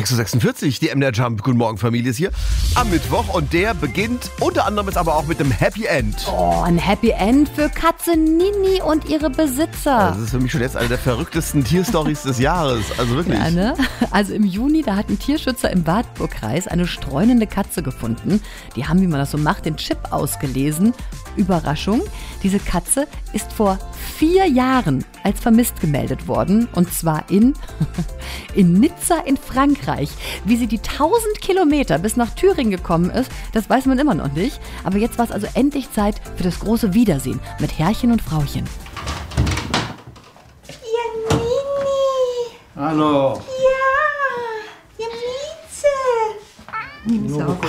6.46 Uhr, die MDR Jump. Guten Morgen, Familie ist hier am Mittwoch und der beginnt unter anderem jetzt aber auch mit einem Happy End. Oh, ein Happy End für Katze Nini und ihre Besitzer. Das ist für mich schon jetzt eine der verrücktesten Tierstories des Jahres. Also wirklich. Ja, ne? Also im Juni, da hat ein Tierschützer im Wartburgkreis eine streunende Katze gefunden. Die haben, wie man das so macht, den Chip ausgelesen. Überraschung, diese Katze ist vor 4 Jahren als vermisst gemeldet worden. Und zwar in Nizza in Frankreich. Wie sie die 1000 Kilometer bis nach Thüringen gekommen ist, das weiß man immer noch nicht. Aber jetzt war es also endlich Zeit für das große Wiedersehen mit Herrchen und Frauchen. Ja, Nini. Hallo. Ja, ihr Mieze. Nimm es auf.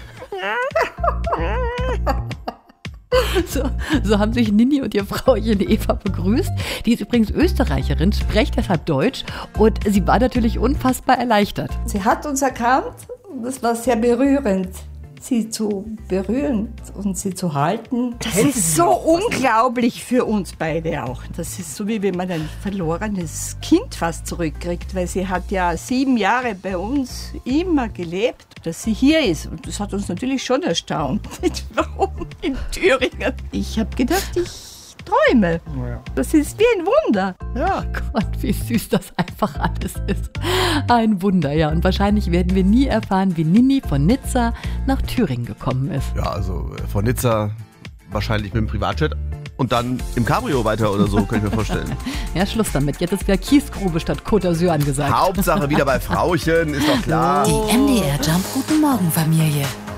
So haben sich Nini und ihr Frauchen Eva begrüßt. Die ist übrigens Österreicherin, spricht deshalb Deutsch und sie war natürlich unfassbar erleichtert. Sie hat uns erkannt und das war sehr berührend, sie zu berühren und sie zu halten. Das ist so unglaublich für uns beide auch. Das ist so, wie wenn man ein verlorenes Kind fast zurückkriegt, weil sie hat ja 7 Jahre bei uns immer gelebt, dass sie hier ist. Und das hat uns natürlich schon erstaunt. Warum in Thüringen? Ich habe gedacht, ich träume. Das ist wie ein Wunder. Ja, Gott, wie süß das einfach alles ist. Ein Wunder, ja. Und wahrscheinlich werden wir nie erfahren, wie Nini von Nizza nach Thüringen gekommen ist. Ja, also von Nizza wahrscheinlich mit dem Privatjet und dann im Cabrio weiter oder so, kann ich mir vorstellen. Ja, Schluss damit. Jetzt ist wieder Kiesgrube statt Côte d'Azur angesagt. Hauptsache wieder bei Frauchen, ist doch klar. Die MDR Jump Guten Morgen Familie.